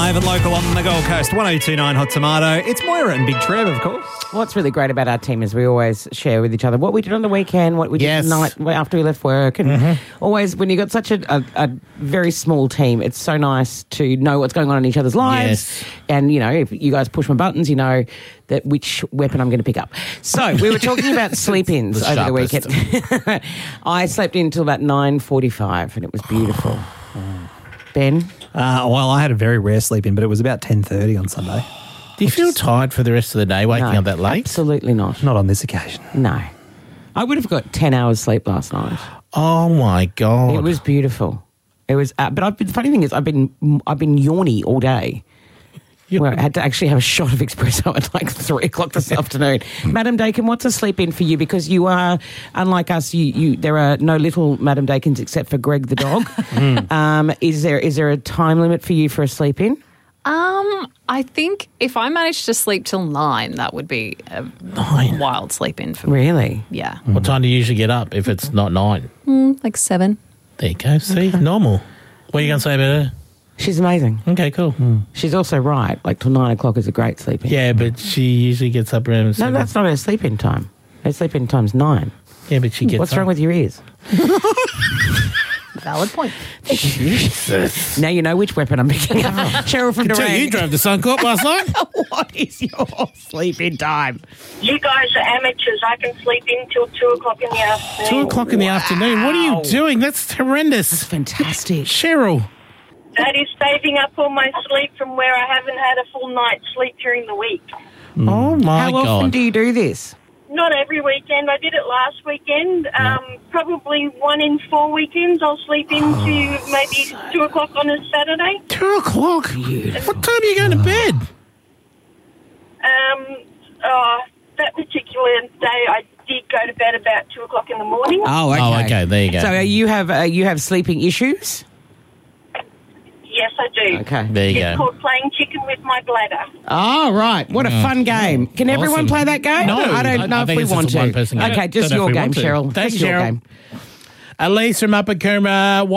Live and local on the Gold Coast, 102.9 Hot Tomato. It's Moira and Big Trev, of course. What's really great about our team is we always share with each other what we did on the weekend, what we did the night after we left work. And always, when you've got such a very small team, it's so nice to know what's going on in each other's lives. Yes. And, you know, if you guys push my buttons, you know that which weapon I'm going to pick up. So we were talking about sleep-ins over the weekend. I slept in until about 9:45 and it was beautiful. Ben? Well, I had a very rare sleep-in, but it was about 10:30 on Sunday. Do you feel tired for the rest of the day waking up that late? Absolutely not. Not on this occasion. No. I would have got 10 hours sleep last night. Oh, my God. It was beautiful. It was, but the funny thing is, I've been yawny all day. Where I had to actually have a shot of espresso at like 3 o'clock this afternoon. Madam Dakin, what's a sleep in for you? Because you are, unlike us, there are no little Madam Dakins except for Greg the dog. Is there a time limit for you for a sleep in? I think if I managed to sleep till 9, that would be a wild sleep in for me. Really? Yeah. What time do you usually get up if it's not 9? Like 7. There you go. See, normal. What are you going to say about her? She's amazing. Okay, cool. She's also right. Like till 9 o'clock is a great sleep in. Yeah, but she usually gets up around 7. No, that's not her sleep in time. Her sleep in time's 9. Yeah, but she gets What's up. wrong with your ears? Valid point. Jesus. Now you know which weapon I'm picking up. Cheryl from So Durang. you drove to Suncorp last night? What is your sleep in time? You guys are amateurs. I can sleep in till 2 o'clock in the afternoon. 2 o'clock in the afternoon. What are you doing? That's horrendous. Fantastic. Cheryl. That is saving up all my sleep from where I haven't had a full night's sleep during the week. Oh, my How God. often do you do this? Not every weekend. I did it last weekend. Probably 1 in 4 weekends I'll sleep into maybe 2 o'clock on a Saturday. 2 o'clock? What time are you going to bed? That particular day I did go to bed about 2 o'clock in the morning. Oh, okay. Oh, okay. There you go. So you have sleeping issues? Yes, I do. Okay. There you It's go. called playing chicken with my bladder. Oh, right. What a fun game. Can everyone Awesome. play that game? No, I don't know I if think we it's just want a to. one-person game. Okay, just Don't know your if we game, want to. Cheryl. Thanks, Just your Cheryl. game. Elise from Upper Coomera.